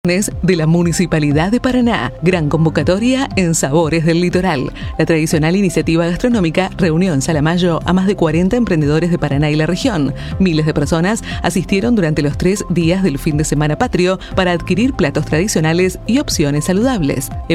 de la Municipalidad de Paraná. Gran convocatoria en Sabores del Litoral. La tradicional iniciativa gastronómica reunió en Salamayo a más de 40 emprendedores de Paraná y la región. Miles de personas asistieron durante los 3 días del fin de semana patrio para adquirir platos tradicionales y opciones saludables.